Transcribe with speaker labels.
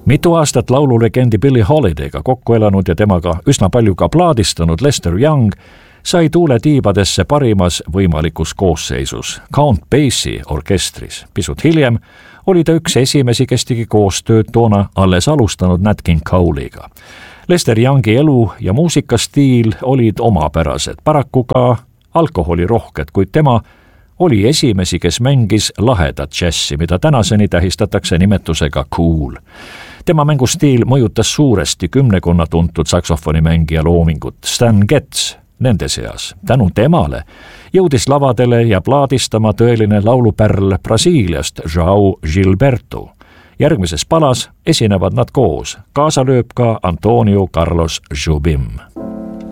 Speaker 1: Mitu aastat laululegendi Billie Holidayga kokku elanud ja temaga üsna palju ka plaadistanud Lester Young sai tuule tiibadesse parimas võimalikus koosseisus, Count Basie orkestris. Pisut hiljem oli ta üks esimesi, kes tegi koostööd toona alles alustanud Nat King Cole'iga. Lester Youngi elu ja muusikastiil olid omapärased, paraku ka alkoholirohked, kuid tema oli esimesi, kes mängis lahedat džässi, mida tänaseni tähistatakse nimetusega cool. Tema mängustiil mõjutas suuresti kümmekonna tuntud saksofonimängija loomingut, Stan Getz nende seas. Tänu temale jõudis lavadele ja plaadistama tõeline laulupärl Brasiiliast, João Gilberto. Järgmises palas esinevad nad koos, kaasa lööb ka Antonio Carlos Jobim.